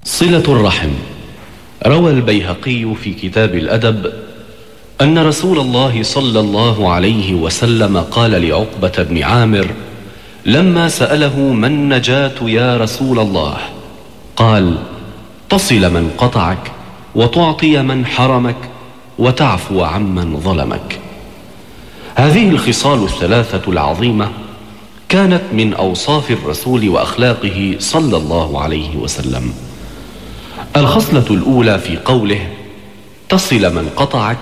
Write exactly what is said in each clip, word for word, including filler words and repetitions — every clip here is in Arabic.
صلة الرحم. روى البيهقي في كتاب الأدب أن رسول الله صلى الله عليه وسلم قال لعقبة بن عامر لما سأله ما النجاة يا رسول الله؟ قال: تصل من قطعك، وتعطي من حرمك، وتعفو عمن ظلمك. هذه الخصال الثلاثة العظيمة كانت من أوصاف الرسول وأخلاقه صلى الله عليه وسلم. الخصلة الأولى في قوله تصل من قطعك،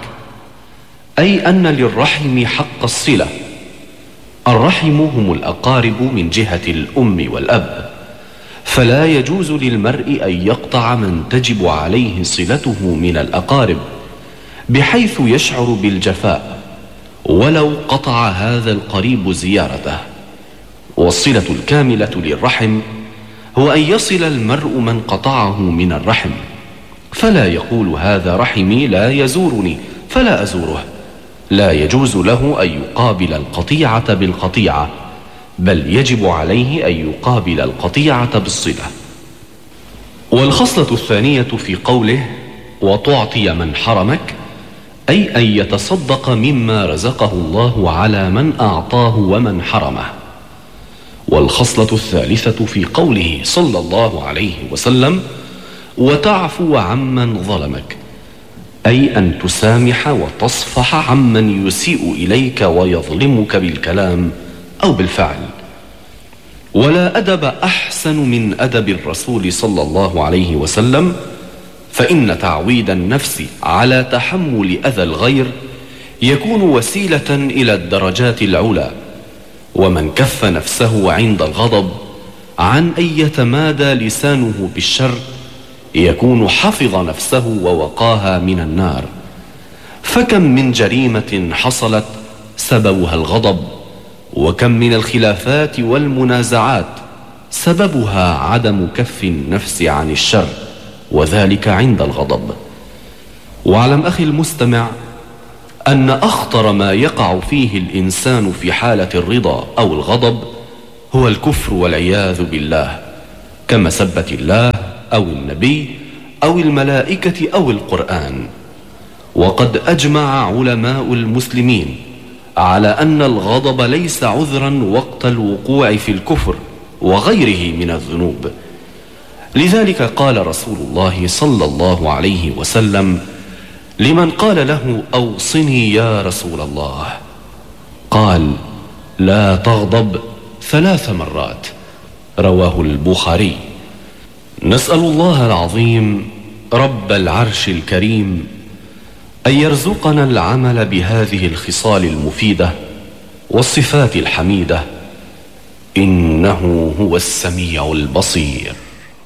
أي أن للرحم حق الصلة. الرحم هم الأقارب من جهة الأم والأب، فلا يجوز للمرء أن يقطع من تجب عليه صلته من الأقارب بحيث يشعر بالجفاء ولو قطع هذا القريب زيارته. والصلة الكاملة للرحم هو أن يصل المرء من قطعه من الرحم، فلا يقول هذا رحمي لا يزورني فلا أزوره. لا يجوز له أن يقابل القطيعة بالقطيعة، بل يجب عليه أن يقابل القطيعة بالصلة. والخصلة الثانية في قوله وتعطي من حرمك، أي أن يتصدق مما رزقه الله على من أعطاه ومن حرمه. والخصلة الثالثة في قوله صلى الله عليه وسلم وتعفو عمن ظلمك، أي أن تسامح وتصفح عمن يسيء إليك ويظلمك بالكلام أو بالفعل. ولا أدب أحسن من أدب الرسول صلى الله عليه وسلم، فإن تعويد النفس على تحمل أذى الغير يكون وسيلة إلى الدرجات العلى. ومن كف نفسه عند الغضب عن أن يتمادى لسانه بالشر يكون حفظ نفسه ووقاها من النار. فكم من جريمة حصلت سببها الغضب، وكم من الخلافات والمنازعات سببها عدم كف النفس عن الشر، وذلك عند الغضب. واعلم أخي المستمع أن أخطر ما يقع فيه الإنسان في حالة الرضا أو الغضب هو الكفر والعياذ بالله، كمسبة الله أو النبي أو الملائكة أو القرآن. وقد أجمع علماء المسلمين على أن الغضب ليس عذرا وقت الوقوع في الكفر وغيره من الذنوب. لذلك قال رسول الله صلى الله عليه وسلم لمن قال له أوصني يا رسول الله، قال: لا تغضب ثلاث مرات. رواه البخاري. نسأل الله العظيم رب العرش الكريم أن يرزقنا العمل بهذه الخصال المفيدة والصفات الحميدة، إنه هو السميع البصير.